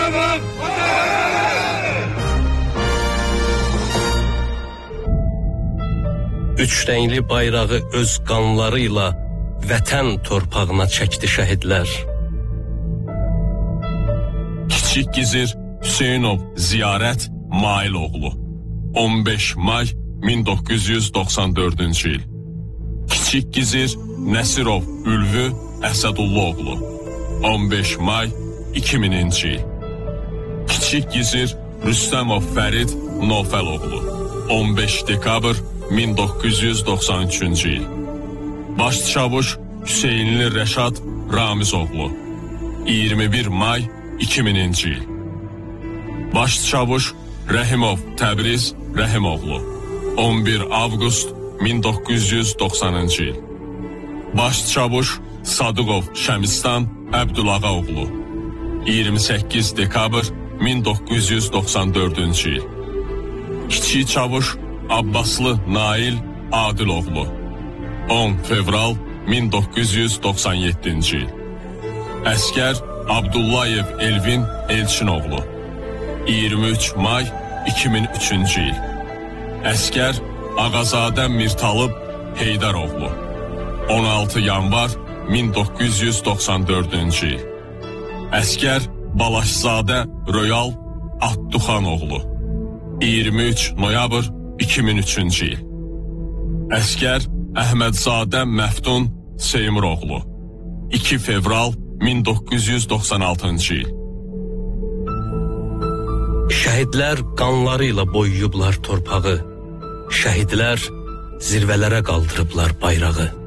Üç rəngli bayrağı öz qanlarıyla vətən torpağına çəkdi şəhidlər. Kiçik Gizir Hüseynov Ziyarət Mailoğlu 15 may 1994-cü il. Kiçik Gizir Nəsirov Ülvü Əsədulluoğlu 15 may 2000-ci il. Kiçik Gizir Rüstəmov Fərid Nofəloğlu 15 dekabr 1993-cü il. Başçavuş Hüseynli Rəşad Ramizoğlu 21 may 2000-ci il. Başçavuş Rəhimov Təbriz Rəhimoğlu 11 avqust 1990-cı il. Başçavuş Sadıqov Şəmistan Əbdülağaoğlu 28 dekabr 1994-cü il. Kiçik Çavuş Abbaslı Nail Adiloğlu 10 fevral 1997-ci il. Əskər Abdullayev Elvin Elçinoğlu 23 may 2003-cü il. Əskər Ağazadə Mirtalıb Heydaroğlu 16 yanvar 1994-cü il. Əskər Balaşzadə Royal Atduxanoğlu 23 noyabr 2003-cü il. Əskər Əhmədzadə Məftun Seymuroğlu 2 fevral 1996-cı il. Şəhidlər qanlarıyla boyuyublar torpağı. Şəhidlər zirvələrə qaldırıblar bayrağı.